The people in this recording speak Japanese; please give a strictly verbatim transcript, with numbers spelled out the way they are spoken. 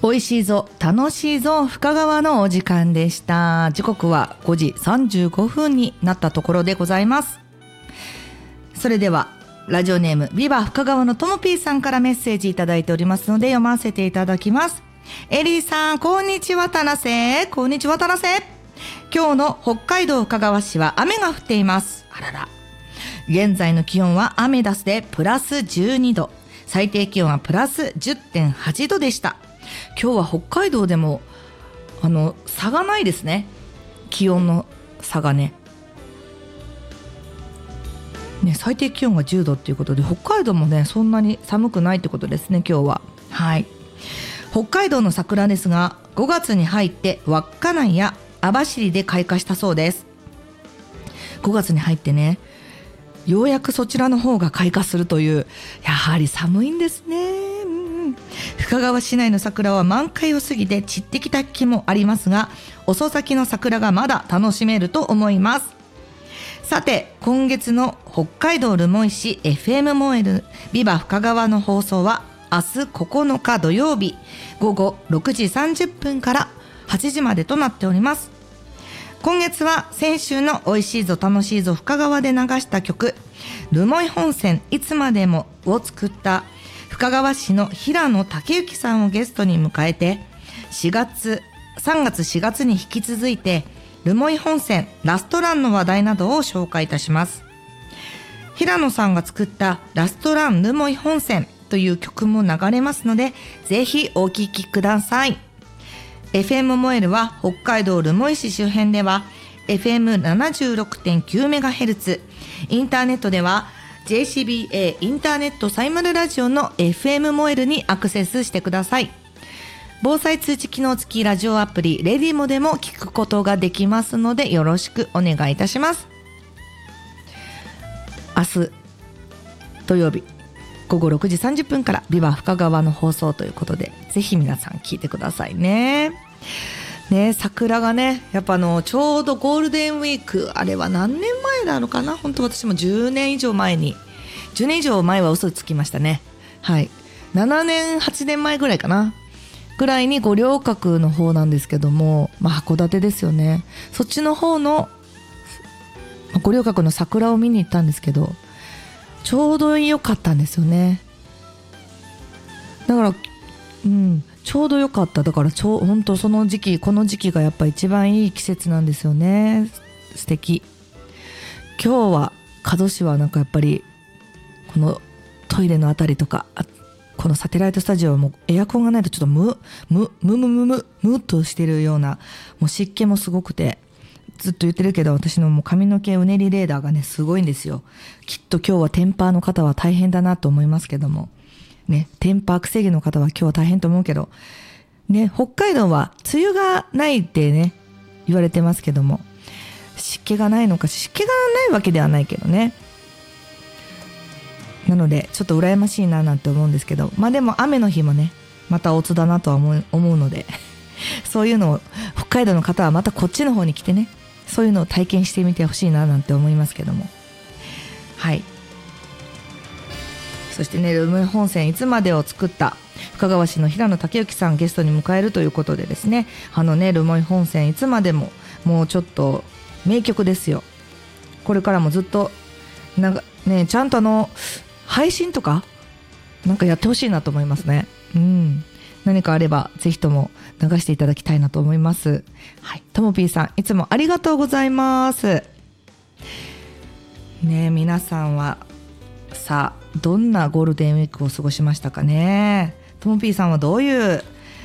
美味しいぞ楽しいぞ深川のお時間でした。時刻はごじさんじゅうごふんになったところでございます。それではラジオネームビバ深川のともぴーさんからメッセージいただいておりますので読ませていただきます。エリーさん、こんにちは。田無瀬こんにちは。田無瀬今日の北海道深川市は雨が降っています。あらら。現在の気温はアメダスでプラスじゅうにど、最低気温はプラス じゅってんはちどでした。今日は北海道でもあの差がないですね。気温の差がねね最低気温がじゅうどっていうことで、北海道もねそんなに寒くないってことですね今日は。はい。北海道の桜ですがごがつに入って稚内や網走で開花したそうです。ごがつに入ってねようやくそちらの方が開花するという、やはり寒いんですね。うん、深川市内の桜は満開を過ぎて散ってきた木もありますが、遅咲きの桜がまだ楽しめると思います。さて今月の北海道留萌市 エフエム モエルビバ深川の放送は明日ここのか土曜日ごごろくじさんじゅっぷんからはちじまでとなっております。今月は先週の美味しいぞ楽しいぞ深川で流した曲留萌本線いつまでもを作った深川市の平野武之さんをゲストに迎えて、しがつさんがつしがつに引き続いて留萌本線ラストランの話題などを紹介いたします。平野さんが作ったラストラン留萌本線という曲も流れますので、ぜひお聴きください。エフエム モエルは北海道留萌市周辺では エフエムななじゅうろくてんきゅうメガヘルツ、インターネットでは ジェーシービーエー インターネットサイマルラジオの エフエム モエルにアクセスしてください。防災通知機能付きラジオアプリレディモでも聞くことができますのでよろしくお願いいたします。明日土曜日ごごろくじさんじゅっぷんからビバ深川の放送ということで、ぜひ皆さん聞いてくださいね。ね、桜がねやっぱあのちょうどゴールデンウィーク、あれは何年前なのかな、本当私もじゅうねん以上前にじゅうねん以上前は嘘つきましたね。はい、ななねんはちねんまえぐらいかなぐらいに五稜郭の方なんですけども、まあ、函館ですよね。そっちの方の五稜郭の桜を見に行ったんですけど、ちょうど良かったんですよね。だからうんちょうど良かった。だからちょ本当その時期この時期がやっぱ一番いい季節なんですよね。素敵。今日は加須市はなんかやっぱりこのトイレのあたりとか、このサテライトスタジオはもうエアコンがないとちょっとムムムムムムムっとしてるような、もう湿気もすごくて、ずっと言ってるけど私のもう髪の毛うねりレーダーがねすごいんですよ。きっと今日はテンパーの方は大変だなと思いますけどもね、テンパーくせ毛の方は今日は大変と思うけどね、北海道は梅雨がないってね言われてますけども、湿気がないのか、湿気がないわけではないけどね、なのでちょっと羨ましいななんて思うんですけど、まあでも雨の日もねまたオツだなとは思う、思うのでそういうのを北海道の方はまたこっちの方に来てね、そういうのを体験してみてほしいななんて思いますけども。はい。そしてね留萌本線いつまでを作った深川市の平野武之さんゲストに迎えるということでですね、あのね留萌本線いつまでももうちょっと名曲ですよ。これからもずっとなんかねちゃんとあの配信とかなんかやってほしいなと思いますね。うん、何かあればぜひとも流していただきたいなと思います。はい、ともぴーさんいつもありがとうございますね。皆さんはさあどんなゴールデンウィークを過ごしましたかね。ともぴーさんはどういう